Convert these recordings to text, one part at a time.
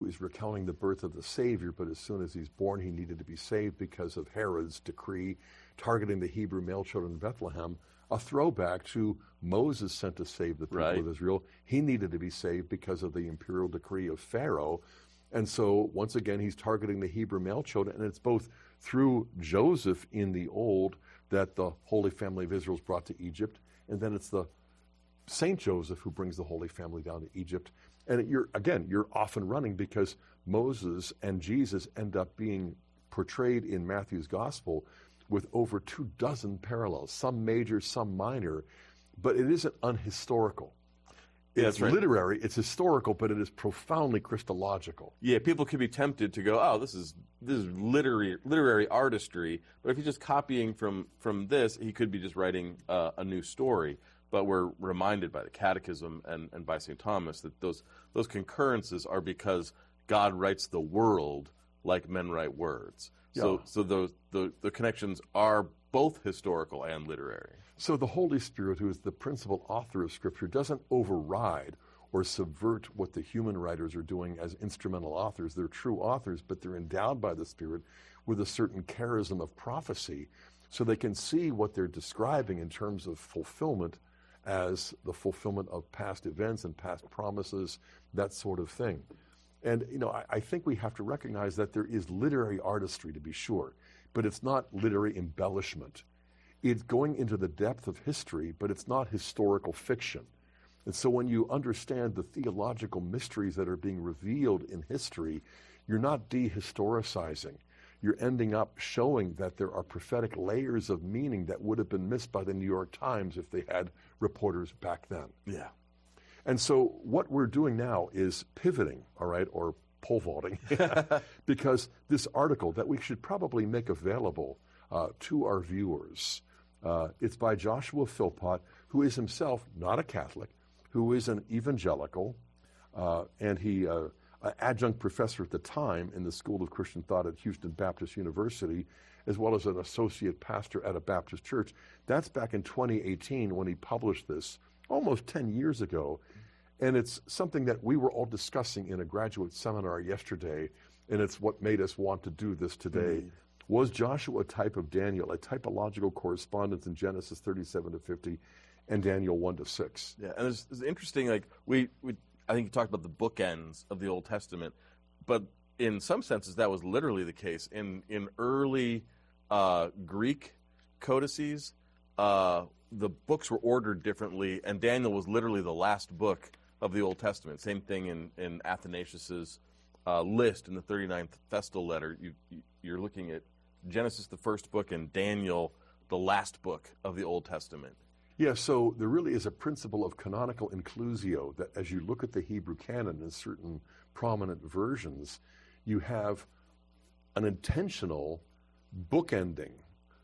is recounting the birth of the Savior, but as soon as he's born, he needed to be saved because of Herod's decree targeting the Hebrew male children in Bethlehem, a throwback to Moses sent to save the people of Israel. He needed to be saved because of the imperial decree of Pharaoh. And so, once again, he's targeting the Hebrew male children, and it's both through Joseph in the Old that the Holy Family of Israel is brought to Egypt, and then it's the Saint Joseph who brings the Holy Family down to Egypt. And you're off and running because Moses and Jesus end up being portrayed in Matthew's Gospel with over 24 parallels, some major, some minor, but it isn't unhistorical. It's literary, it's historical, but it is profoundly Christological. Yeah, people could be tempted to go, oh, this is literary artistry, but if he's just copying from this, he could be just writing a new story. But we're reminded by the Catechism and by St. Thomas that those concurrences are because God writes the world like men write words. Yeah. So the connections are both historical and literary. So the Holy Spirit, who is the principal author of Scripture, doesn't override or subvert what the human writers are doing as instrumental authors. They're true authors, but they're endowed by the Spirit with a certain charism of prophecy, so they can see what they're describing in terms of fulfillment as the fulfillment of past events and past promises, that sort of thing. And, I think we have to recognize that there is literary artistry, to be sure, but it's not literary embellishment. It's going into the depth of history, but it's not historical fiction. And so when you understand the theological mysteries that are being revealed in history, you're not dehistoricizing. You're ending up showing that there are prophetic layers of meaning that would have been missed by the New York Times if they had reporters back then. Yeah. And so what we're doing now is pivoting, all right, or pole vaulting, because this article that we should probably make available to our viewers, it's by Joshua Philpott, who is himself not a Catholic, who is an evangelical, and he an adjunct professor at the time in the School of Christian Thought at Houston Baptist University, as well as an associate pastor at a Baptist church. That's back in 2018 when he published this, almost 10 years ago. And it's something that we were all discussing in a graduate seminar yesterday, and it's what made us want to do this today. Was Joshua a type of Daniel, a typological correspondence in Genesis 37 to 50 and Daniel 1 to 6? Yeah, and it's interesting, like, I think you talked about the bookends of the Old Testament, but in some senses that was literally the case. In early Greek codices, the books were ordered differently, and Daniel was literally the last book of the Old Testament. Same thing in Athanasius's list in the 39th Festal letter. You're looking at Genesis, the first book, and Daniel, the last book of the Old Testament. Yeah, so there really is a principle of canonical inclusio that as you look at the Hebrew canon in certain prominent versions, you have an intentional bookending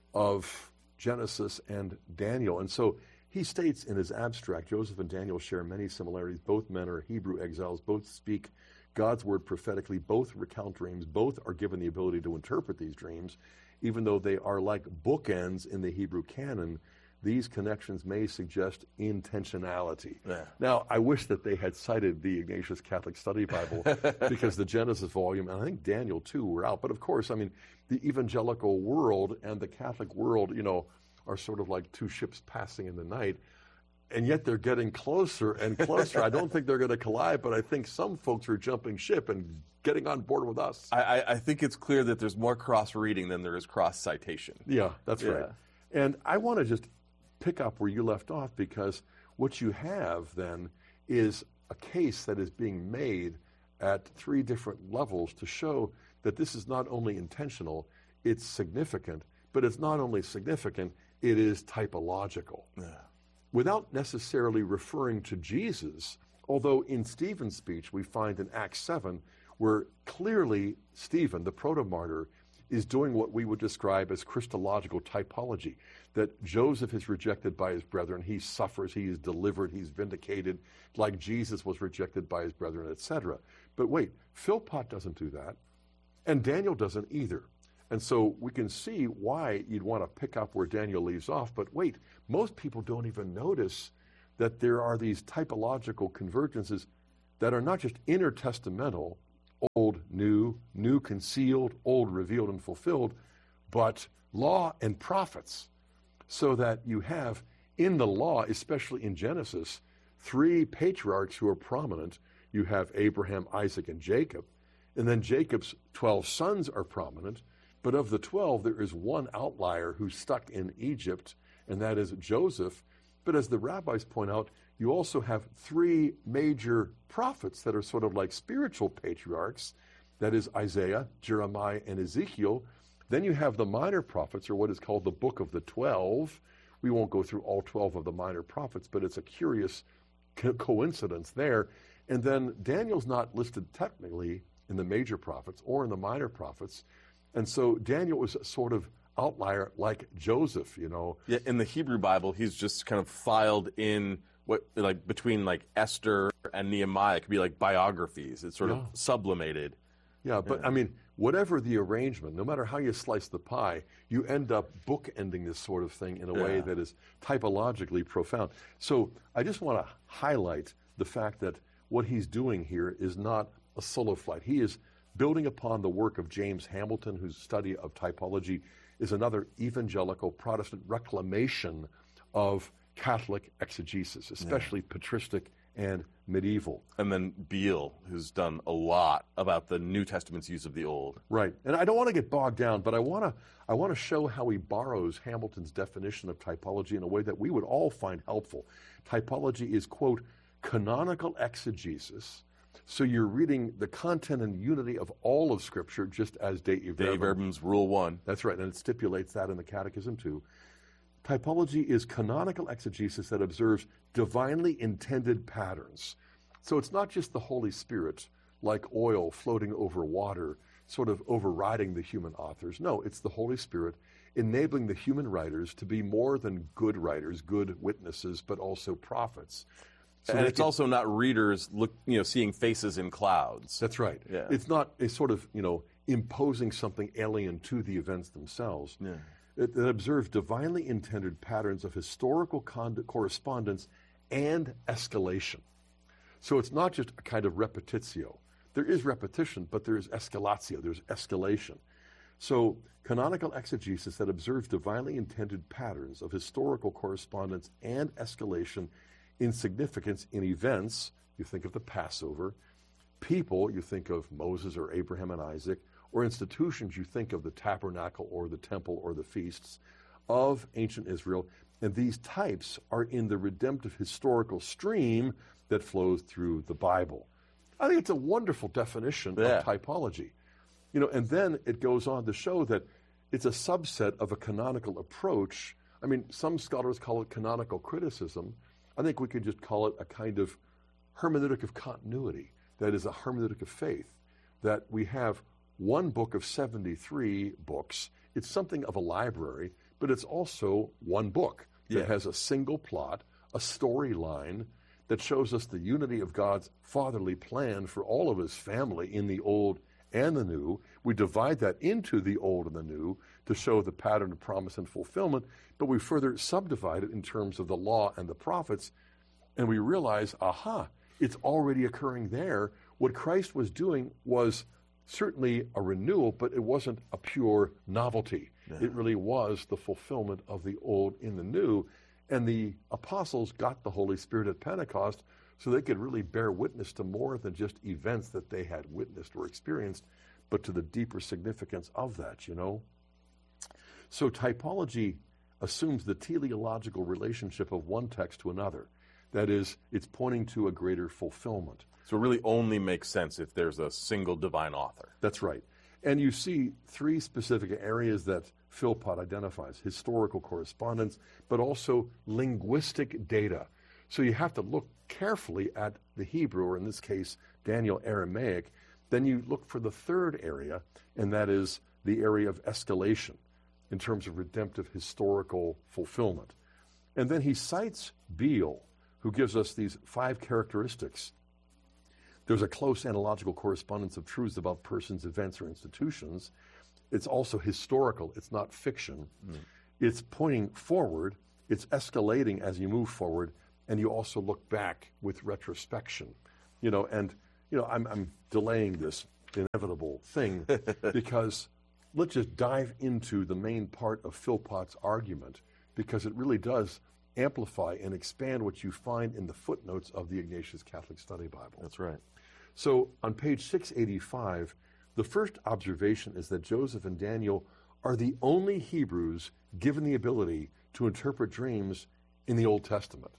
of Genesis and Daniel. And so he states in his abstract, Joseph and Daniel share many similarities. Both men are Hebrew exiles. Both speak God's word prophetically. Both recount dreams. Both are given the ability to interpret these dreams. Even though they are like bookends in the Hebrew canon, these connections may suggest intentionality. Yeah. Now, I wish that they had cited the Ignatius Catholic Study Bible because the Genesis volume, and I think Daniel too, were out. But of course, I mean, the evangelical world and the Catholic world, are sort of like two ships passing in the night. And yet they're getting closer and closer. I don't think they're going to collide, but I think some folks are jumping ship and getting on board with us. I think it's clear that there's more cross-reading than there is cross-citation. Yeah, that's right. And I want to just pick up where you left off, because what you have then is a case that is being made at three different levels to show that this is not only intentional, it's significant, but it's not only significant, it is typological. Yeah. Without necessarily referring to Jesus, although in Stephen's speech we find in Acts 7 where clearly Stephen, the proto-martyr, is doing what we would describe as Christological typology, that Joseph is rejected by his brethren, he suffers, he is delivered, he's vindicated, like Jesus was rejected by his brethren, etc. But wait, Philpott doesn't do that, and Daniel doesn't either. And so we can see why you'd want to pick up where Daniel leaves off, but wait, most people don't even notice that there are these typological convergences that are not just intertestamental, old, new, new concealed, old revealed and fulfilled, but law and prophets. So that you have in the law, especially in Genesis, 3 patriarchs who are prominent. You have Abraham, Isaac, and Jacob. And then Jacob's 12 sons are prominent. But of the 12, there is one outlier who's stuck in Egypt, and that is Joseph. But as the rabbis point out, you also have 3 major prophets that are sort of like spiritual patriarchs. That is Isaiah, Jeremiah, and Ezekiel. Then you have the minor prophets, or what is called the Book of the 12. We won't go through all 12 of the minor prophets, but it's a curious coincidence there. And then Daniel's not listed technically in the major prophets or in the minor prophets. And so Daniel was a sort of outlier like Joseph, you know. Yeah, in the Hebrew Bible, he's just kind of filed in between Esther and Nehemiah. It could be like biographies. It's sort of sublimated. Yeah, but I mean, whatever the arrangement, no matter how you slice the pie, you end up bookending this sort of thing in a way that is typologically profound. So I just want to highlight the fact that what he's doing here is not a solo flight. He is building upon the work of James Hamilton, whose study of typology is another evangelical Protestant reclamation of Catholic exegesis, especially patristic and medieval. And then Beale, who's done a lot about the New Testament's use of the Old. Right. And I don't want to get bogged down, but I want to show how he borrows Hamilton's definition of typology in a way that we would all find helpful. Typology is, quote, canonical exegesis. So you're reading the content and unity of all of Scripture, just as Dei Verbum's Rule 1. That's right, and it stipulates that in the Catechism too. Typology is canonical exegesis that observes divinely intended patterns. So it's not just the Holy Spirit, like oil floating over water, sort of overriding the human authors. No, it's the Holy Spirit enabling the human writers to be more than good writers, good witnesses, but also prophets. So and it's also not readers seeing faces in clouds. That's right. Yeah. It's not a sort of, imposing something alien to the events themselves. Yeah. It observes divinely intended patterns of historical correspondence and escalation. So it's not just a kind of repetitio. There is repetition, but there is escalatio, there's escalation. So canonical exegesis that observes divinely intended patterns of historical correspondence and escalation in significance in events, you think of the Passover, people, you think of Moses or Abraham and Isaac, or institutions, you think of the tabernacle or the temple or the feasts of ancient Israel. And these types are in the redemptive historical stream that flows through the Bible. I think it's a wonderful definition of typology. And then it goes on to show that it's a subset of a canonical approach. I mean, some scholars call it canonical criticism. I think we could just call it a kind of hermeneutic of continuity, that is a hermeneutic of faith, that we have one book of 73 books. It's something of a library, but it's also one book that has a single plot, a storyline that shows us the unity of God's fatherly plan for all of his family in the Old and the New. We divide that into the Old and the New to show the pattern of promise and fulfillment, but we further subdivide it in terms of the law and the prophets, and we realize, it's already occurring there. What Christ was doing was certainly a renewal, but it wasn't a pure novelty. Yeah. It really was the fulfillment of the Old in the New, and the apostles got the Holy Spirit at Pentecost so they could really bear witness to more than just events that they had witnessed or experienced, but to the deeper significance of that, So typology assumes the teleological relationship of one text to another. That is, it's pointing to a greater fulfillment. So it really only makes sense if there's a single divine author. That's right. And you see 3 specific areas that Philpott identifies: historical correspondence, but also linguistic data. So you have to look carefully at the Hebrew, or in this case, Daniel Aramaic. Then you look for the third area, and that is the area of escalation in terms of redemptive historical fulfillment. And then he cites Beale, who gives us these 5 characteristics. There's a close analogical correspondence of truths about persons, events, or institutions. It's also historical. It's not fiction. It's pointing forward. It's escalating as you move forward, and you also look back with retrospection. I'm delaying this inevitable thing, because let's just dive into the main part of Philpott's argument, because it really does amplify and expand what you find in the footnotes of the Ignatius Catholic Study Bible. That's right. So on page 685, the first observation is that Joseph and Daniel are the only Hebrews given the ability to interpret dreams in the Old Testament.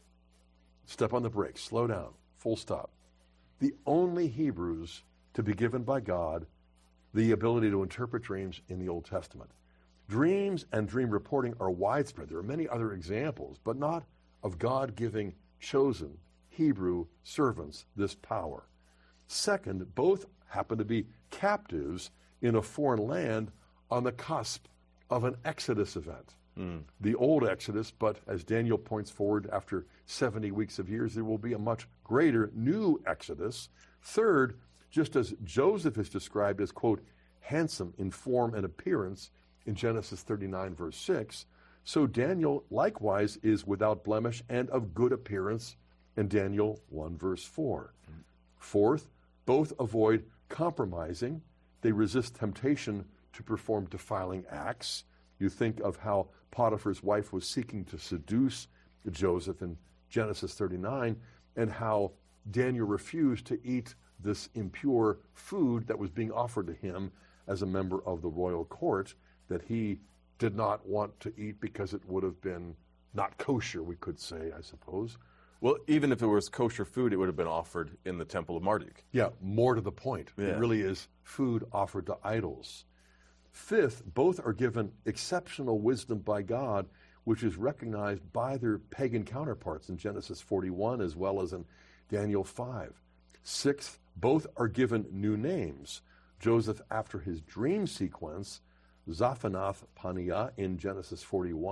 Step on the brakes, slow down, full stop. The only Hebrews to be given by God the ability to interpret dreams in the Old Testament. Dreams and dream reporting are widespread. There are many other examples, but not of God giving chosen Hebrew servants this power. Second, both happen to be captives in a foreign land on the cusp of an Exodus event. The old Exodus, but as Daniel points forward, after 70 weeks of years, there will be a much greater new Exodus. Third, just as Joseph is described as, quote, handsome in form and appearance in Genesis 39, verse 6, so Daniel likewise is without blemish and of good appearance in Daniel 1, verse 4. Fourth, both avoid compromising. They resist temptation to perform defiling acts. You think of how Potiphar's wife was seeking to seduce Joseph in Genesis 39, and how Daniel refused to eat this impure food that was being offered to him as a member of the royal court that he did not want to eat because it would have been not kosher, we could say, I suppose. Well, even if it was kosher food, it would have been offered in the Temple of Marduk. Yeah, more to the point. Yeah. It really is food offered to idols. Fifth, both are given exceptional wisdom by God, which is recognized by their pagan counterparts in Genesis 41 as well as in Daniel 5. Sixth, both are given new names. Joseph, after his dream sequence, Zaphanath Paneah in Genesis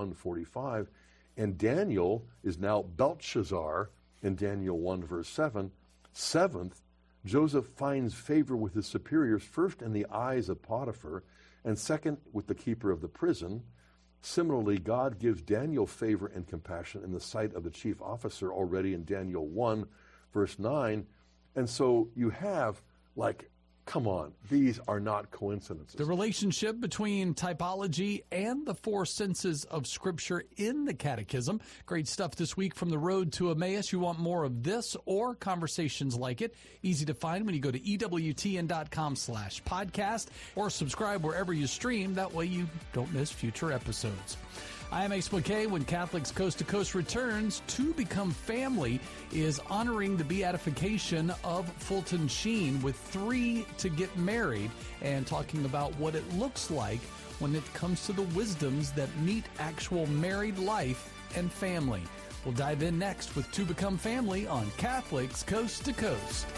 41:45, and Daniel is now Belshazzar in Daniel 1, verse 7. Seventh, Joseph finds favor with his superiors, first in the eyes of Potiphar, and second with the keeper of the prison. Similarly, God gives Daniel favor and compassion in the sight of the chief officer already in Daniel 1, verse 9. And so you have, like, come on, these are not coincidences. The relationship between typology and the four senses of Scripture in the Catechism. Great stuff this week from The Road to Emmaus. You want more of this or conversations like it? Easy to find when you go to EWTN.com/podcast or subscribe wherever you stream. That way you don't miss future episodes. I am Ace McKay. When Catholics Coast to Coast returns, To Become Family is honoring the beatification of Fulton Sheen with 3 to get married and talking about what it looks like when it comes to the wisdoms that meet actual married life and family. We'll dive in next with To Become Family on Catholics Coast to Coast.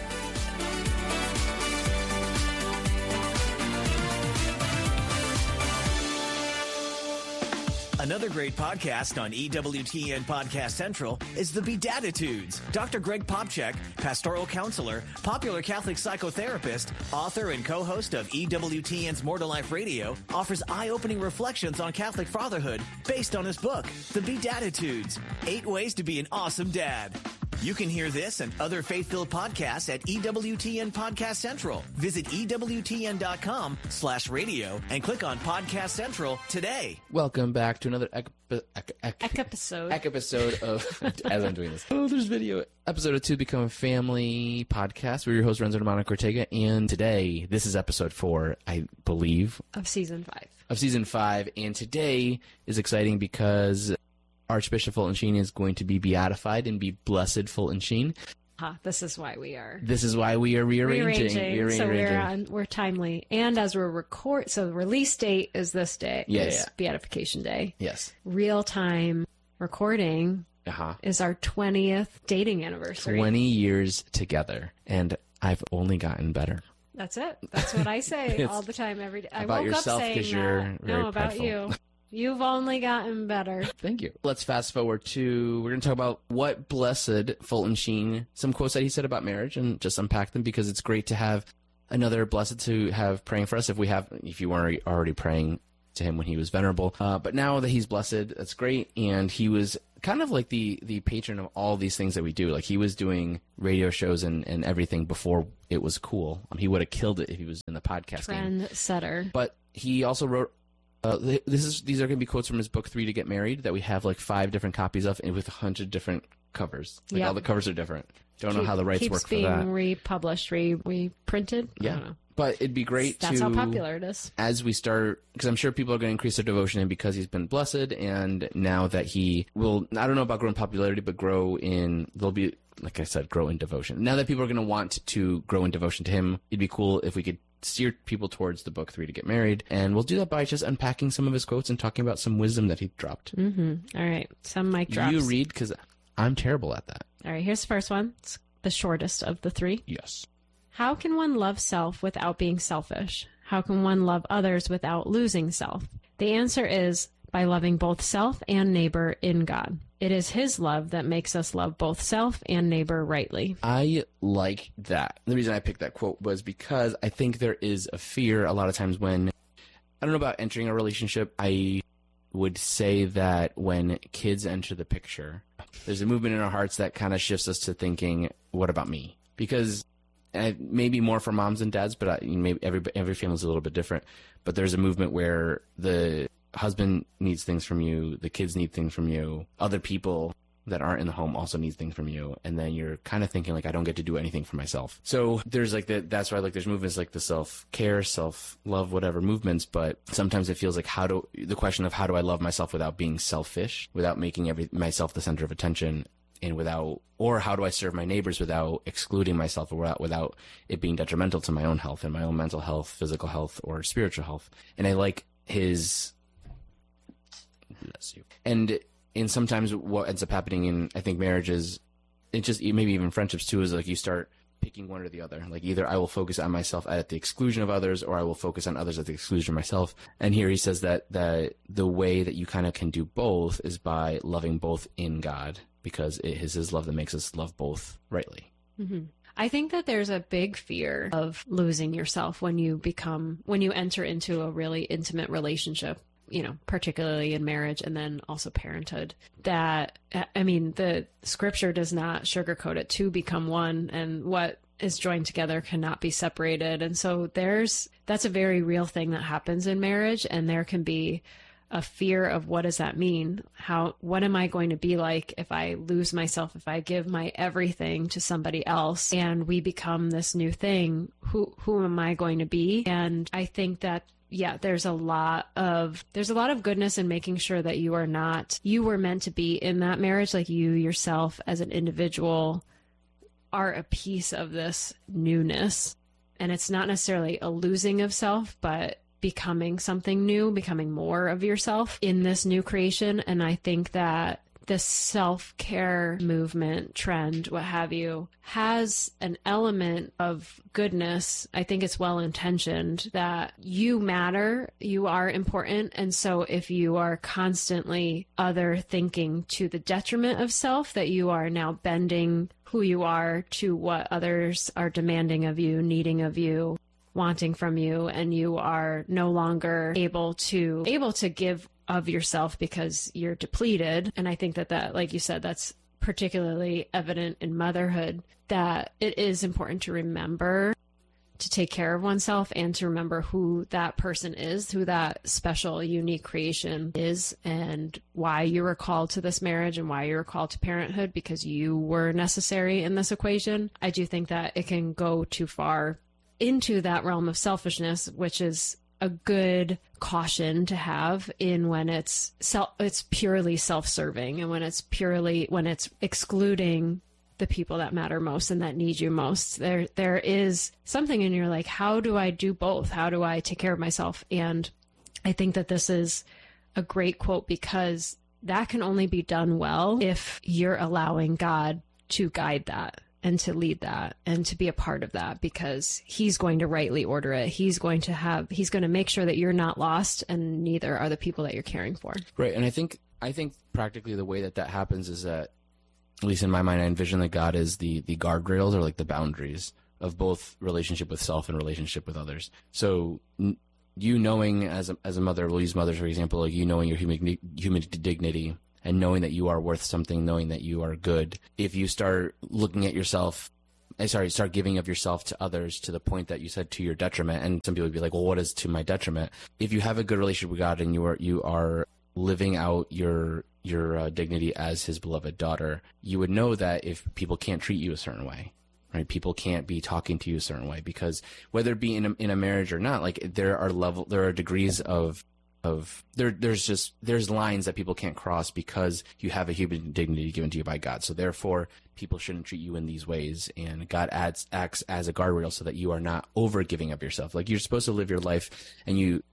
Another great podcast on EWTN Podcast Central is The Beatitudes. Dr. Greg Popchak, pastoral counselor, popular Catholic psychotherapist, author and co-host of EWTN's More to Life Radio, offers eye-opening reflections on Catholic fatherhood based on his book, The Beatitudes, 8 Ways to Be an Awesome Dad. You can hear this and other faith-filled podcasts at EWTN Podcast Central. Visit EWTN.com/radio and click on Podcast Central today. Welcome back to another episode of, as I'm doing this, there's video, episode of To Become Family podcast. We're your host, Renzo Monica Ortega, and today, this is episode 4, I believe. Of season 5. Of season 5, and today is exciting because Archbishop Fulton Sheen is going to be beatified and be blessed Fulton Sheen. This is why we are. This is why we are rearranging. So we're timely, and as we're so the release date is this day. Yeah. Beatification Day. Yes. Real time recording is our 20th dating anniversary. 20 years together, and I've only gotten better. That's it. That's what I say all the time, every day. I about woke yourself, up saying 'cause you're that. very No, about prideful. you. You've only gotten better. Thank you. Let's fast forward to, we're going to talk about what blessed Fulton Sheen, some quotes that he said about marriage, and just unpack them, because it's great to have another blessed to have praying for us if you weren't already praying to him when he was venerable. But now that he's blessed, that's great. And he was kind of like the patron of all these things that we do. Like he was doing radio shows and everything before it was cool. He would have killed it if he was in the podcast game. Trendsetter. But he also wrote. These are going to be quotes from his book 3 to Get Married that we have like 5 different copies of, and with 100 different covers. Like all the covers are different. Don't know how the rights work for that. Keeps being republished, reprinted. Yeah. I don't know. But it'd be great That's how popular it is. As we start, because I'm sure people are going to increase their devotion in because he's been blessed, and now that he will, I don't know about grow in popularity, but grow in, there'll be, like I said, grow in devotion. Now that people are going to want to grow in devotion to him, it'd be cool if we could steer people towards the book 3 to Get Married, and we'll do that by just unpacking some of his quotes and talking about some wisdom that he dropped. Mm-hmm. All right, some mic drops. You read, because I'm terrible at that. All right, here's the first one. It's the shortest of the 3. Yes. How can one love self without being selfish? How can one love others without losing self? The answer is by loving both self and neighbor in God. It is his love that makes us love both self and neighbor rightly. I like that. The reason I picked that quote was because I think there is a fear a lot of times when, I don't know about entering a relationship, I would say that when kids enter the picture, there's a movement in our hearts that kind of shifts us to thinking, what about me? Because maybe more for moms and dads, but maybe every family's a little bit different. But there's a movement where the husband needs things from you, the kids need things from you, other people that aren't in the home also need things from you, and then you're kind of thinking like, I don't get to do anything for myself. So there's like that's why like there's movements like the self-care, self-love, whatever movements, but sometimes it feels like the question of how do I love myself without being selfish, without making myself the center of attention, and or how do I serve my neighbors without excluding myself, or without it being detrimental to my own health and my own mental health, physical health, or spiritual health. And I like his, bless you. And sometimes what ends up happening in, I think, marriages, it just, maybe even friendships too, is like you start picking one or the other. Like either I will focus on myself at the exclusion of others, or I will focus on others at the exclusion of myself. And here he says that the way that you kind of can do both is by loving both in God, because it is his love that makes us love both rightly. Mm-hmm. I think that there's a big fear of losing yourself when you enter into a really intimate relationship, particularly in marriage and then also parenthood. That, I mean, the scripture does not sugarcoat it. Two become one, and what is joined together cannot be separated. And so that's a very real thing that happens in marriage, and there can be a fear of what does that mean? What am I going to be like if I lose myself, if I give my everything to somebody else and we become this new thing? Who am I going to be? And I think that, there's a lot of goodness in making sure that you were meant to be in that marriage. Like you yourself as an individual are a piece of this newness. And it's not necessarily a losing of self, but becoming something new, becoming more of yourself in this new creation. And I think that the self-care movement, trend, what have you, has an element of goodness. I think it's well-intentioned that you matter, you are important. And so if you are constantly other thinking to the detriment of self, that you are now bending who you are to what others are demanding of you, needing of you, wanting from you, and you are no longer able to give of yourself because you're depleted. And I think that, like you said, that's particularly evident in motherhood, that it is important to remember to take care of oneself and to remember who that person is, who that special, unique creation is, and why you were called to this marriage and why you were called to parenthood, because you were necessary in this equation. I do think that it can go too far into that realm of selfishness, which is a good caution to have in when it's purely self-serving, and when it's excluding the people that matter most and that need you most. There is something in you like, how do I do both? How do I take care of myself? And I think that this is a great quote, because that can only be done well if you're allowing God to guide that and to lead that and to be a part of that, because he's going to rightly order it. He's going to make sure that you're not lost, and neither are the people that you're caring for. Right. And I think practically the way that happens is that, at least in my mind, I envision that God is the guardrails, or like the boundaries of both relationship with self and relationship with others. So you knowing as a mother, we'll use mothers for example, like you knowing your human dignity and knowing that you are worth something, knowing that you are good. If you start looking at yourself, start giving of yourself to others to the point that you said to your detriment, and some people would be like, well, what is to my detriment? If you have a good relationship with God and you are living out your dignity as his beloved daughter, you would know that if people can't treat you a certain way, right? People can't be talking to you a certain way, because whether it be in a marriage or not, like there are degrees of there's lines that people can't cross because you have a human dignity given to you by God. So therefore, people shouldn't treat you in these ways, and God acts as a guardrail so that you are not over giving of yourself. Like, you're supposed to live your life, and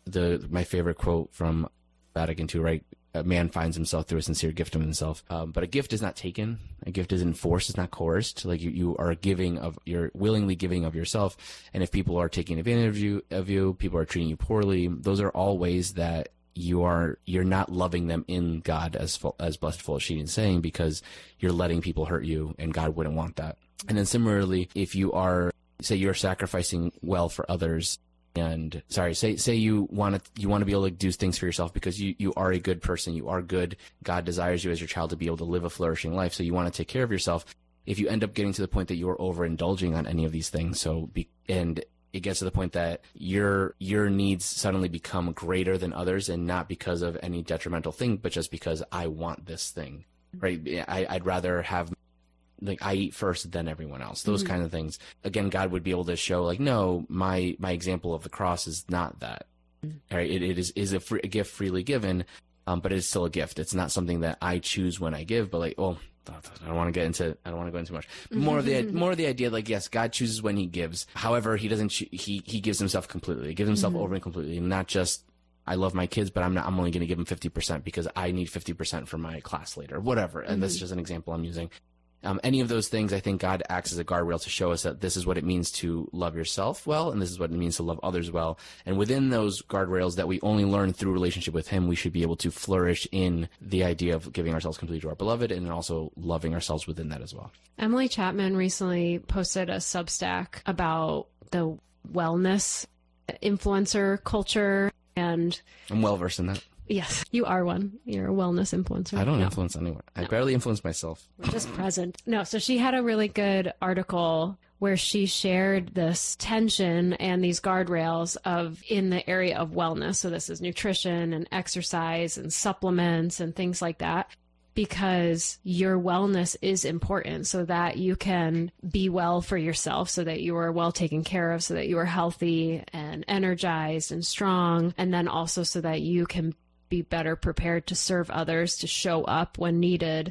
my favorite quote from Vatican II, right? A man finds himself through a sincere gift of himself. But a gift is not taken. A gift is enforced. It's not coerced. Like, you are you're willingly giving of yourself. And if people are taking advantage of you, people are treating you poorly, those are all ways that you're not loving them in God, as Blessed Fulton is saying, because you're letting people hurt you, and God wouldn't want that. And then similarly, if you are, say you're sacrificing well for others, and say you want to be able to do things for yourself because you are a good person, you are good. God desires you as your child to be able to live a flourishing life, so you want to take care of yourself. If you end up getting to the point that you are overindulging on any of these things, and it gets to the point that your needs suddenly become greater than others, and not because of any detrimental thing, but just because I want this thing, right? I'd rather have, like, I eat first than everyone else. Those kind of things. Again, God would be able to show, like, no, my example of the cross is not that. Right? It is a gift freely given, but it is still a gift. It's not something that I choose when I give. But, like, well, I don't want to go into much. More of the idea, like, yes, God chooses when He gives. However, He doesn't. He gives Himself completely. He gives Himself over and completely, and not just, I love my kids, but I'm only going to give them 50% because I need 50% for my class later, whatever. And that's just an example I'm using. Any of those things, I think God acts as a guardrail to show us that this is what it means to love yourself well, and this is what it means to love others well. And within those guardrails that we only learn through relationship with Him, we should be able to flourish in the idea of giving ourselves completely to our beloved, and also loving ourselves within that as well. Emily Chapman recently posted a Substack about the wellness influencer culture, and I'm well versed in that. Yes, you are one. You're a wellness influencer. I don't influence anyone. I barely influence myself. We're just present. No, so she had a really good article where she shared this tension and these guardrails in the area of wellness. So this is nutrition and exercise and supplements and things like that, because your wellness is important so that you can be well for yourself, so that you are well taken care of, so that you are healthy and energized and strong, and then also so that you can be better prepared to serve others, to show up when needed.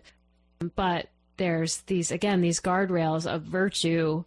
But there's these guardrails of virtue,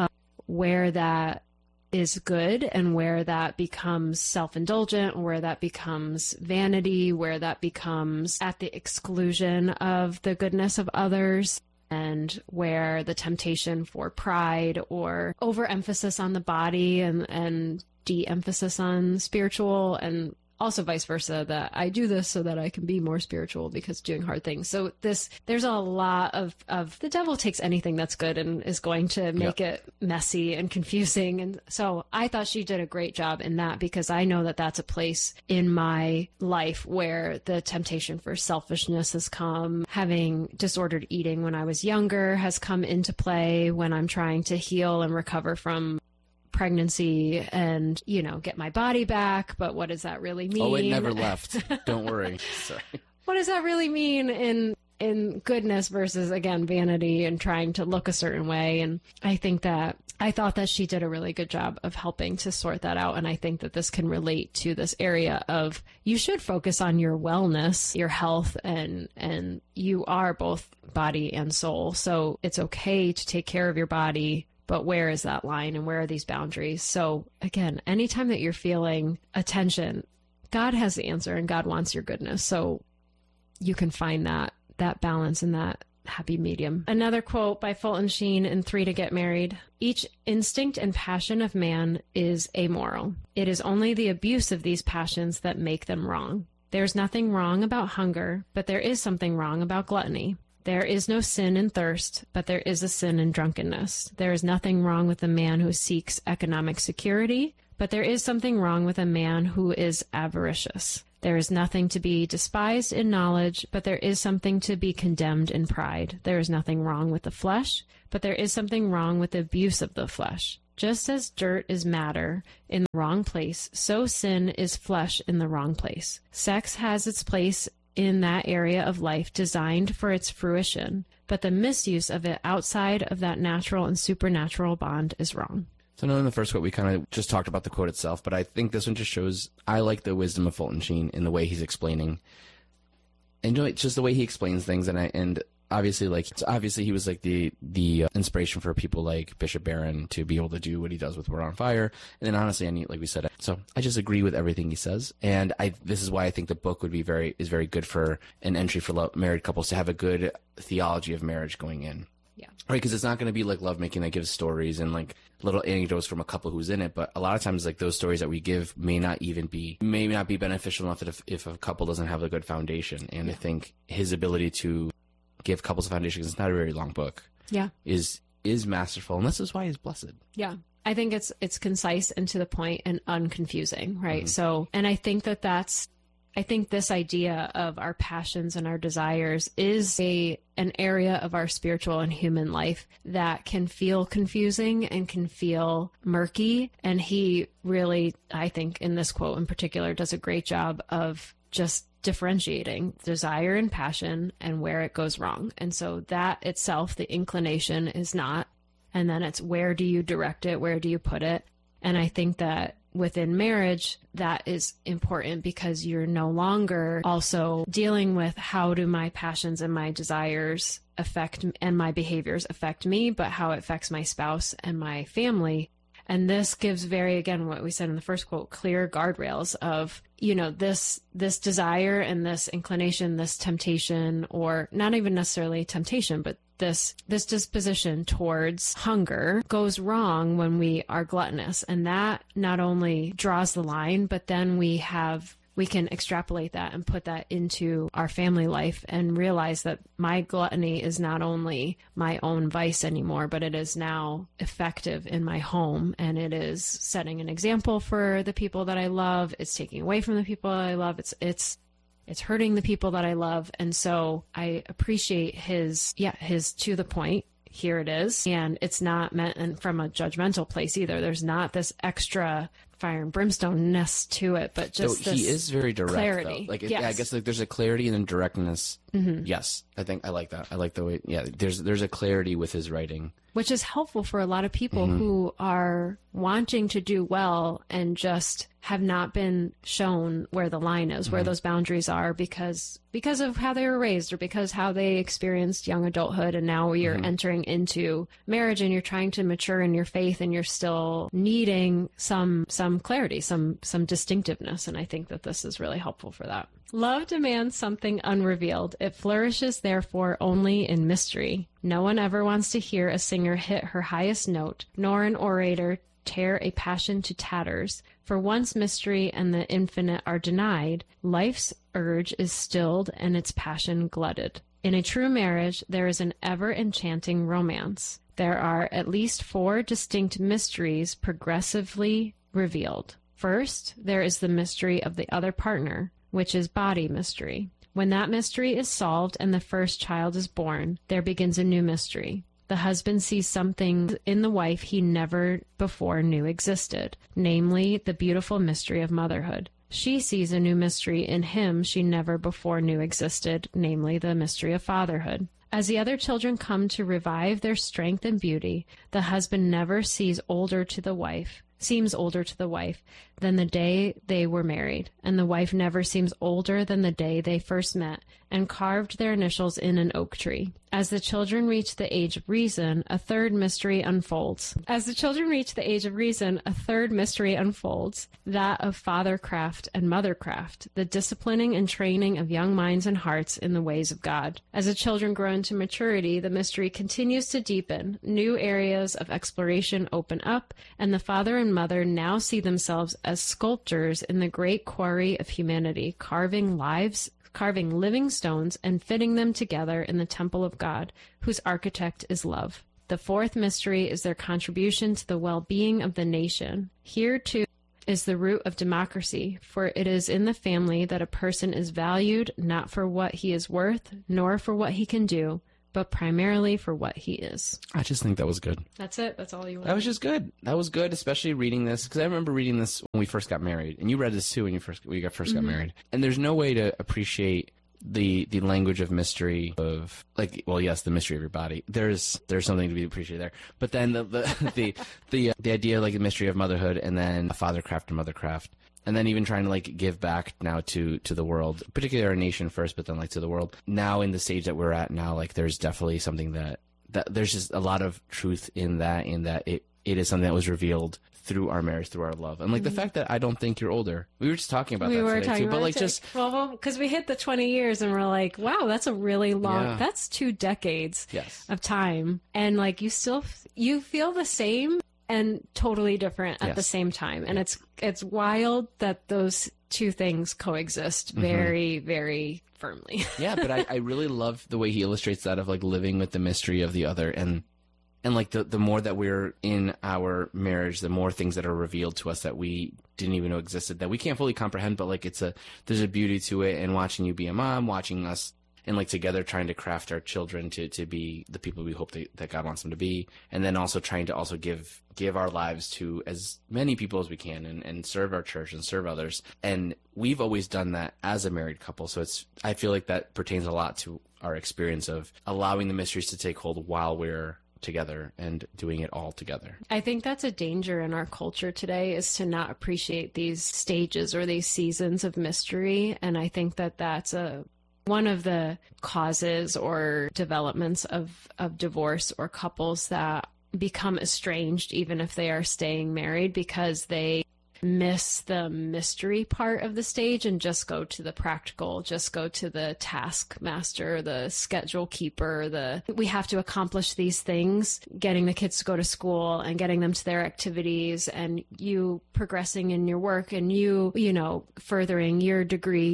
where that is good and where that becomes self-indulgent, where that becomes vanity, where that becomes at the exclusion of the goodness of others, and where the temptation for pride or overemphasis on the body and de-emphasis on spiritual, and also vice versa, that I do this so that I can be more spiritual because doing hard things. So there's a lot of the devil takes anything that's good and is going to make it messy and confusing. And so I thought she did a great job in that, because I know that that's a place in my life where the temptation for selfishness has come. Having disordered eating when I was younger has come into play when I'm trying to heal and recover from pregnancy and, get my body back. But what does that really mean? Oh, it never left. Don't worry. Sorry. What does that really mean in goodness versus, again, vanity and trying to look a certain way? And I thought that she did a really good job of helping to sort that out. And I think that this can relate to this area of, you should focus on your wellness, your health, and you are both body and soul. So it's okay to take care of your body, but where is that line and where are these boundaries? So again, anytime that you're feeling a tension, God has the answer and God wants your goodness. So you can find that balance and that happy medium. Another quote by Fulton Sheen in 3 to Get Married: "Each instinct and passion of man is amoral. It is only the abuse of these passions that make them wrong. There's nothing wrong about hunger, but there is something wrong about gluttony. There is no sin in thirst, but there is a sin in drunkenness. There is nothing wrong with a man who seeks economic security, but there is something wrong with a man who is avaricious. There is nothing to be despised in knowledge, but there is something to be condemned in pride. There is nothing wrong with the flesh, but there is something wrong with the abuse of the flesh. Just as dirt is matter in the wrong place, so sin is flesh in the wrong place. Sex has its place in that area of life designed for its fruition, but the misuse of it outside of that natural and supernatural bond is wrong. So I know in the first quote we kind of just talked about the quote itself, but I think this one just shows, I like the wisdom of Fulton Sheen in the way he's explaining. And it's just the way he explains things, and obviously he was like the inspiration for people like Bishop Barron to be able to do what he does with Word on Fire. And then honestly, like we said, so I just agree with everything he says. And this is why I think the book would be very good for an entry for married couples to have a good theology of marriage going in. Yeah. Right, because it's not going to be like lovemaking that gives stories and like little anecdotes from a couple who's in it, but a lot of times like those stories that we give may not be beneficial enough if a couple doesn't have a good foundation. And I think his ability to give couples a foundation, because it's not a very long book, is masterful, and this is why he's blessed. Yeah. I think it's concise and to the point and unconfusing, right? Mm-hmm. So, and I think I think this idea of our passions and our desires is an area of our spiritual and human life that can feel confusing and can feel murky. And he really, I think in this quote in particular, does a great job of just differentiating desire and passion and where it goes wrong. And so that itself, the inclination is not, and then it's where do you direct it? Where do you put it? And I think that within marriage, that is important because you're no longer also dealing with how do my passions and my desires affect and my behaviors affect me, but how it affects my spouse and my family. And this gives again, what we said in the first quote, clear guardrails of, this desire and this inclination, this temptation, or not even necessarily temptation, but this disposition towards hunger goes wrong when we are gluttonous. And that not only draws the line, but then we can extrapolate that and put that into our family life and realize that my gluttony is not only my own vice anymore, but it is now effective in my home, and it is setting an example for the people that I love. It's taking away from the people that I love. It's hurting the people that I love. And so I appreciate his to the point. Here it is. And it's not meant from a judgmental place either. There's not this extra fire and brimstone-ness to it, but just he is very direct, clarity. Though. Yes. I guess there's a clarity and a directness. Mm-hmm. Yes, I think I like that. I like the way. Yeah, there's a clarity with his writing, which is helpful for a lot of people who are wanting to do well and just have not been shown where the line is, where those boundaries are, because of how they were raised or because how they experienced young adulthood. And now you're entering into marriage and you're trying to mature in your faith and you're still needing some clarity, some distinctiveness. And I think that this is really helpful for that. Love demands something unrevealed. It flourishes, therefore, only in mystery. No one ever wants to hear a singer hit her highest note, nor an orator tear a passion to tatters. For once mystery and the infinite are denied, life's urge is stilled and its passion glutted. In a true marriage, there is an ever-enchanting romance. There are at least 4 distinct mysteries progressively revealed. First, there is the mystery of the other partner, which is body mystery. When that mystery is solved and the first child is born, there begins a new mystery. The husband sees something in the wife he never before knew existed, namely the beautiful mystery of motherhood. She sees a new mystery in him she never before knew existed, namely the mystery of fatherhood. As the other children come to revive their strength and beauty, the husband never seems older to the wife than the day they were married, and the wife never seems older than the day they first met and carved their initials in an oak tree. As the children reach the age of reason, a third mystery unfolds. That of fathercraft and mothercraft, the disciplining and training of young minds and hearts in the ways of God. As the children grow into maturity, the mystery continues to deepen. New areas of exploration open up, and the father and mother now see themselves as sculptors in the great quarry of humanity, carving living stones and fitting them together in the temple of God, whose architect is love. The fourth mystery is their contribution to the well-being of the nation. Here, too, is the root of democracy, for it is in the family that a person is valued not for what he is worth, nor for what he can do, but primarily for what he is. I just think that was good. That's it. That's all you want. That was just good. That was good, especially reading this, because I remember reading this when we first got married, and you read this too when we first got married. And there's no way to appreciate the language of mystery of, like, well, yes, the mystery of your body. There's something to be appreciated there. But then the idea, like, the mystery of motherhood, and then fathercraft and mothercraft. And then even trying to, like, give back now to the world, particularly our nation first, but then, like, to the world. Now in the stage that we're at now, like, there's definitely something that there's just a lot of truth in that it is something that was revealed through our marriage, through our love. And, like, the fact that I don't think you're older. We were just talking about that today, too. But, like, just... Well, because we hit the 20 years and we're like, wow, that's a really long... Yeah. That's 2 decades Yes. of time. And, like, you feel the same and totally different at the same time. And it's wild that those 2 things coexist very, very firmly. Yeah, but I really love the way he illustrates that of, like, living with the mystery of the other, and like the more that we're in our marriage, the more things that are revealed to us that we didn't even know existed, that we can't fully comprehend, but, like, there's a beauty to it. And watching you be a mom, watching us, and, like, together trying to craft our children to be the people we hope that God wants them to be, and then also trying to also give our lives to as many people as we can, and serve our church and serve others. And we've always done that as a married couple, so I feel like that pertains a lot to our experience of allowing the mysteries to take hold while we're together and doing it all together. I think that's a danger in our culture today, is to not appreciate these stages or these seasons of mystery. And I think that that's one of the causes or developments of divorce, or couples that become estranged even if they are staying married, because they miss the mystery part of the stage and just go to the practical, just go to the taskmaster, the schedule keeper, we have to accomplish these things, getting the kids to go to school and getting them to their activities, and you progressing in your work, and you know, furthering your degree,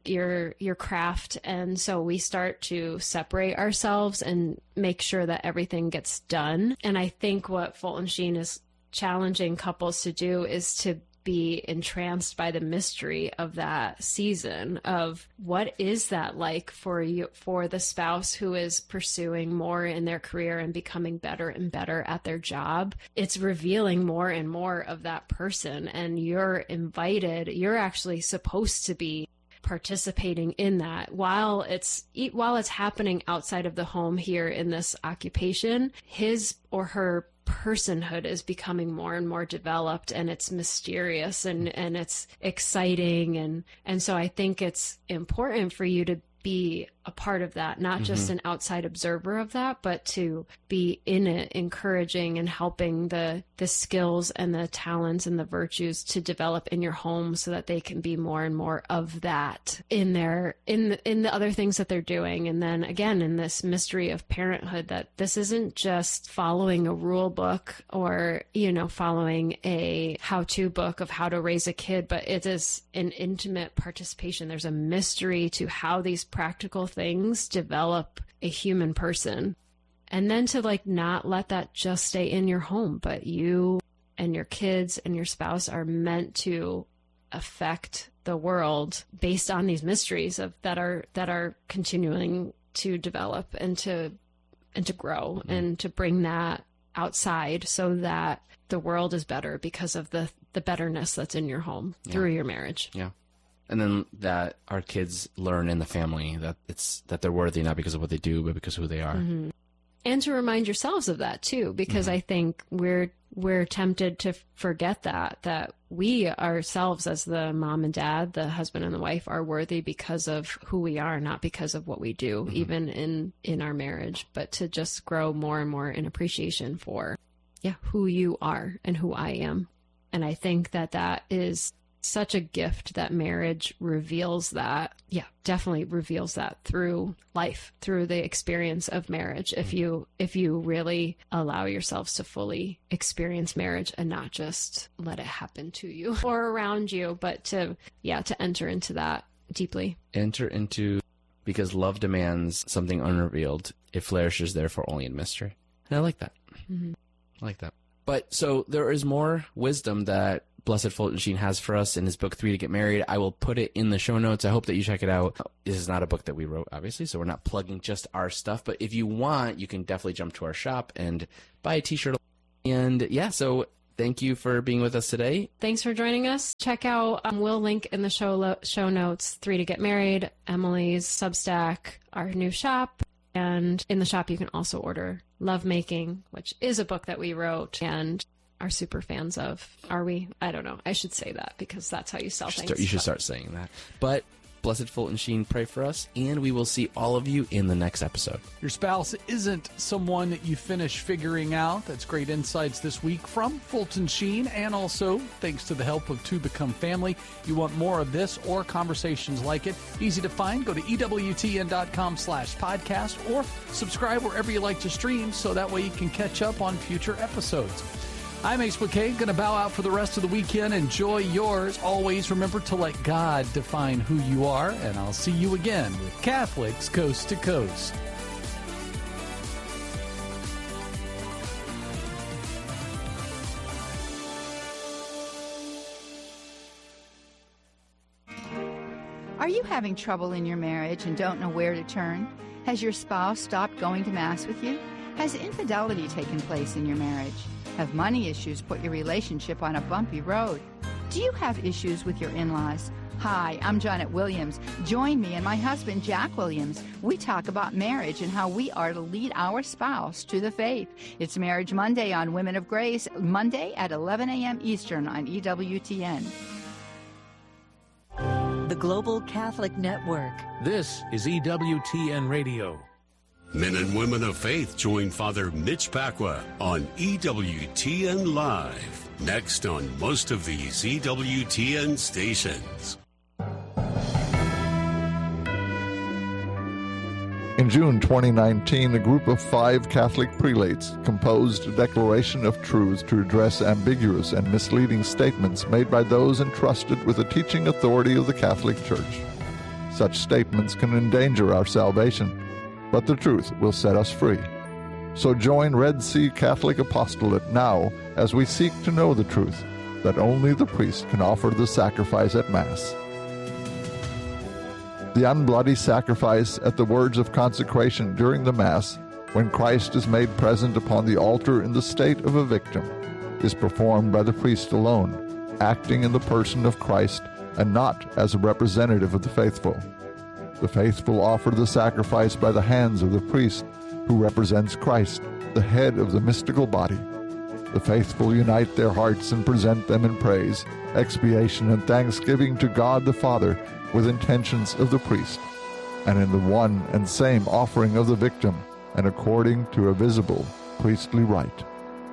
your craft. And so we start to separate ourselves and make sure that everything gets done. And I think what Fulton Sheen is challenging couples to do is to be entranced by the mystery of that season of what is that like for you, for the spouse who is pursuing more in their career and becoming better and better at their job. It's revealing more and more of that person, and you're actually supposed to be participating in that while it's happening outside of the home here in this occupation. His or her personhood is becoming more and more developed, and it's mysterious and it's exciting, and so I think it's important for you to be a part of that, not just an outside observer of that, but to be in it, encouraging and helping the skills and the talents and the virtues to develop in your home, so that they can be more and more of that in the other things that they're doing. And then again, in this mystery of parenthood, that this isn't just following a rule book or, following a how-to book of how to raise a kid, but it is an intimate participation. There's a mystery to how these practical things develop a human person. And then to not let that just stay in your home, but you and your kids and your spouse are meant to affect the world based on these mysteries that are continuing to develop and to grow, and to bring that outside so that the world is better because of the betterness that's in your home through your marriage. Yeah. And then that our kids learn in the family that they're worthy, not because of what they do, but because of who they are. Mm-hmm. And to remind yourselves of that too, because I think we're tempted to forget that we ourselves, as the mom and dad, the husband and the wife, are worthy because of who we are, not because of what we do, even in our marriage, but to just grow more and more in appreciation for who you are and who I am. And I think that is such a gift that marriage reveals that. Yeah, definitely reveals that through life, through the experience of marriage. If you really allow yourselves to fully experience marriage and not just let it happen to you or around you, but to enter into that deeply. Because love demands something unrevealed. It flourishes therefore only in mystery. And I like that. I like that. But so there is more wisdom that Blessed Fulton Sheen has for us in his book, 3 to Get Married. I will put it in the show notes. I hope that you check it out. This is not a book that we wrote, obviously, so we're not plugging just our stuff. But if you want, you can definitely jump to our shop and buy a t-shirt. And yeah, so thank you for being with us today. Thanks for joining us. Check out, we'll link in the show notes, 3 to Get Married, Emily's Substack, our new shop. And in the shop, you can also order Lovemaking, which is a book that we wrote and are super fans of. Are we? I don't know. I should say that because that's how you sell things. You should start saying that. But Blessed Fulton Sheen, pray for us, and we will see all of you in the next episode. Your spouse isn't someone that you finish figuring out. That's great insights this week from Fulton Sheen, and also thanks to the help of To Become Family. You want more of this or conversations like it? Easy to find. Go to EWTN.com/podcast or subscribe wherever you like to stream so that way you can catch up on future episodes. I'm Ace McKay, going to bow out for the rest of the weekend. Enjoy yours. Always remember to let God define who you are, and I'll see you again with Catholics Coast to Coast. Are you having trouble in your marriage and don't know where to turn? Has your spouse stopped going to Mass with you? Has infidelity taken place in your marriage? Have money issues put your relationship on a bumpy road? Do you have issues with your in-laws? Hi, I'm Janet Williams. Join me and my husband, Jack Williams. We talk about marriage and how we are to lead our spouse to the faith. It's Marriage Monday on Women of Grace, Monday at 11 a.m. Eastern on EWTN. The Global Catholic Network. This is EWTN Radio. Men and women of faith join Father Mitch Pacwa on EWTN Live. Next on most of these EWTN stations. In June 2019, a group of 5 Catholic prelates composed a declaration of truth to address ambiguous and misleading statements made by those entrusted with the teaching authority of the Catholic Church. Such statements can endanger our salvation, but the truth will set us free. So join Red Sea Catholic Apostolate now as we seek to know the truth that only the priest can offer the sacrifice at Mass. The unbloody sacrifice at the words of consecration during the Mass, when Christ is made present upon the altar in the state of a victim, is performed by the priest alone, acting in the person of Christ and not as a representative of the faithful. The faithful offer the sacrifice by the hands of the priest, who represents Christ, the head of the mystical body. The faithful unite their hearts and present them in praise, expiation, and thanksgiving to God the Father with intentions of the priest, and in the one and same offering of the victim, and according to a visible priestly rite.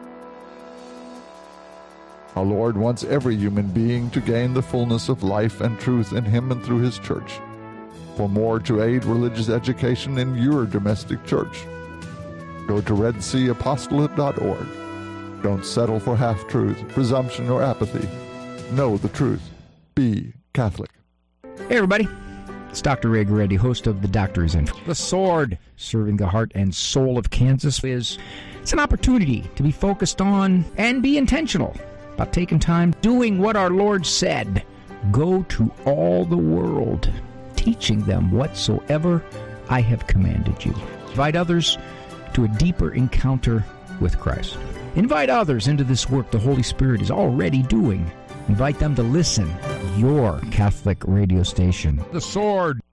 Our Lord wants every human being to gain the fullness of life and truth in Him and through His Church. For more to aid religious education in your domestic church, go to redseaapostolate.org. Don't settle for half-truth, presumption, or apathy. Know the truth. Be Catholic. Hey, everybody. It's Dr. Ray Goretti, host of The Doctor's Info. The Sword, serving the heart and soul of Kansas, it's an opportunity to be focused on and be intentional about taking time doing what our Lord said. Go to all the world, teaching them whatsoever I have commanded you. Invite others to a deeper encounter with Christ. Invite others into this work the Holy Spirit is already doing. Invite them to listen. Your Catholic radio station. The Sword.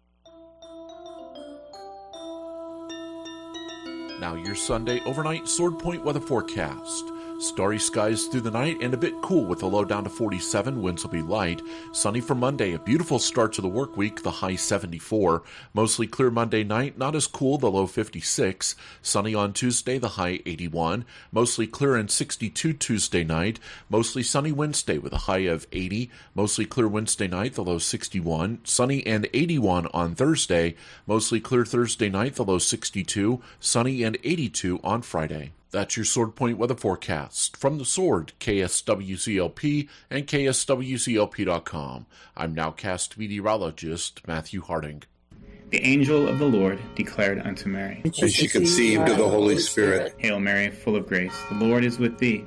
Now your Sunday overnight Sword Point weather forecast. Starry skies through the night and a bit cool with a low down to 47. Winds will be light. Sunny for Monday. A beautiful start to the work week. The high 74. Mostly clear Monday night. Not as cool. The low 56. Sunny on Tuesday. The high 81. Mostly clear and 62 Tuesday night. Mostly sunny Wednesday with a high of 80. Mostly clear Wednesday night. The low 61. Sunny and 81 on Thursday. Mostly clear Thursday night. The low 62. Sunny and 82 on Friday. That's your Sword Point weather forecast. From The Sword, KSWCLP and KSWCLP.com. I'm nowcast meteorologist Matthew Harding. The angel of the Lord declared unto Mary, and she conceived of the Holy Spirit. Hail Mary, full of grace, the Lord is with thee.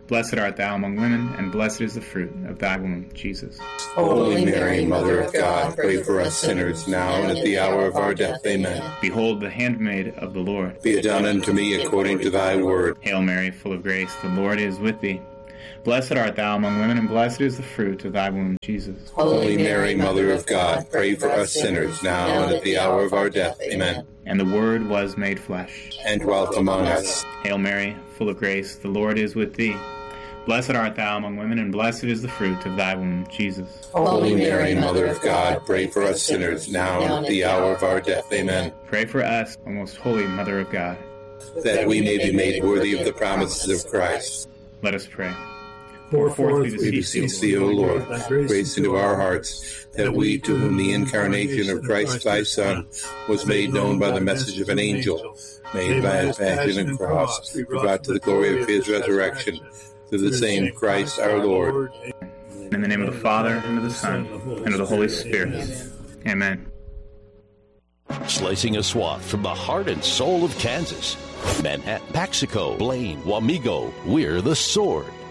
Blessed art thou among women, and blessed is the fruit of thy womb, Jesus. Holy Mary, Mother of God, pray for us sinners, now and at the hour of our death. Amen. Behold, the handmaid of the Lord. Be it done unto me according to thy word. Hail Mary, full of grace, the Lord is with thee. Blessed art thou among women, and blessed is the fruit of thy womb, Jesus. Holy Mary, Mother of God, pray for us sinners, now and at the hour of our death. Amen. And the Word was made flesh, and dwelt among us. Hail Mary, full of grace, the Lord is with thee. Blessed art thou among women, and blessed is the fruit of thy womb, Jesus. Holy Mary, Mother of God, pray for us sinners, now and at the hour of our death. Amen. Pray for us, O most holy Mother of God, that we may be made worthy of the promises of Christ. Let us pray. Pour forth, we beseech thee, O Lord, grace into our hearts, that we, to whom the incarnation of Christ thy Son was made known by the message of an angel, made by his passion and cross, brought to the glory of his resurrection, through the same Christ our Lord. In the name of the Father, and of the Son, and of the Holy Spirit. Amen. Slicing a swath from the heart and soul of Kansas. Manhattan, Paxico, Blaine, Wamego, we're the Sword.